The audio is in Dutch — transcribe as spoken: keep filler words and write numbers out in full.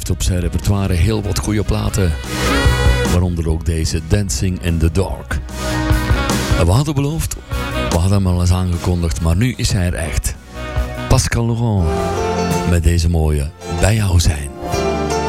heeft op zijn repertoire heel wat goede platen. Waaronder ook deze Dancing in the Dark. En we hadden beloofd, we hadden hem al eens aangekondigd, maar nu is hij er echt. Pascal Laurent met deze mooie Bij jou zijn.